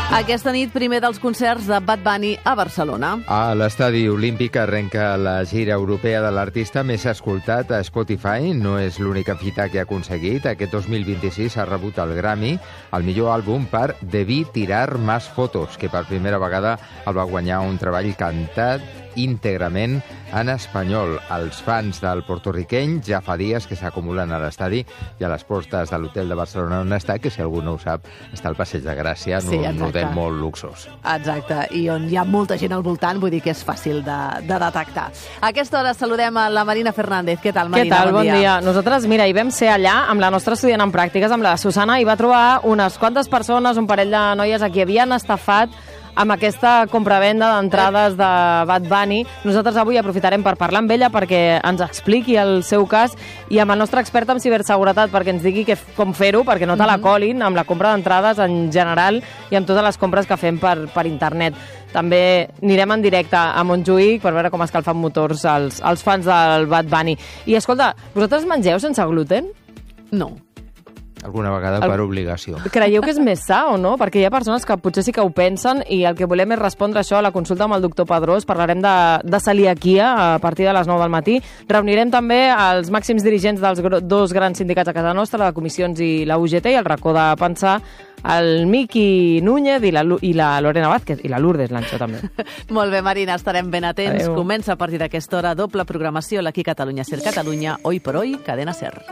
Aquesta nit, primer dels concerts de Bad Bunny a Barcelona. A l'Estadi Olímpic arrenca la gira europea de l'artista més escoltat a Spotify. No és l'única fita que ha aconseguit. Aquest 2026 ha rebut el Grammy, el millor àlbum per Debí tirar más fotos, que per primera vegada el va guanyar un treball cantat íntegrament en espanyol. Els fans del portorriqueny ja fa dies que s'acumulen a l'estadi i a les portes de l'hotel de Barcelona on està, que si algú no ho sap, està al Passeig de Gràcia, un hotel molt luxós. Exacte, i on hi ha molta gent al voltant, vull dir que és fàcil de detectar. A aquesta hora saludem a la Marina Fernández. Què tal, Marina? Què tal? Bon dia. Nosaltres, mira, hi vam ser allà amb la nostra estudiant en pràctiques, amb la Susana, i va trobar unes quantes persones, un parell de noies a qui havien estafat amb aquesta compravenda d'entrades de Bad Bunny. Nosaltres avui aprofitarem per parlar amb ella perquè ens expliqui el seu cas i amb el nostre expert en ciberseguretat perquè ens digui com fer-ho, perquè no te la colin amb la compra d'entrades en general i amb totes les compres que fem per internet. També anirem en directe a Montjuïc per veure com escalfen motors els fans del Bad Bunny. I escolta, vosaltres mengeu sense gluten? No. Alguna vegada per obligació. Creieu que és més sa o no? Perquè hi ha persones que potser sí que ho pensen i el que volem és respondre això a la consulta amb el doctor Pedrós. Parlarem de celiaquia a partir de les 9 del matí. Reunirem també els màxims dirigents dels dos grans sindicats a casa nostra, la de comissions i la UGT, i el racó de pensar, el Miqui Núñez i la Lorena Vázquez, i la Lourdes Lancho també. Molt bé, Marina, estarem ben atents. Adeu. Comença a partir d'aquesta hora doble programació l'Aquí Catalunya Ser Catalunya, Hoy por Hoy, Cadena Ser.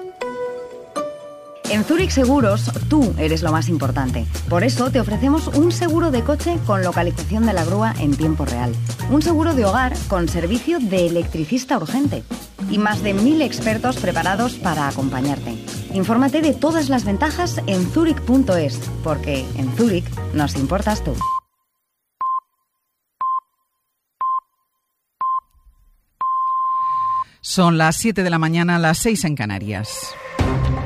En Zurich Seguros, tú eres lo más importante. Por eso te ofrecemos un seguro de coche con localización de la grúa en tiempo real. Un seguro de hogar con servicio de electricista urgente. Y más de 1000 expertos preparados para acompañarte. Infórmate de todas las ventajas en zurich.es, porque en Zurich nos importas tú. Son las 7 de la mañana, las 6 en Canarias.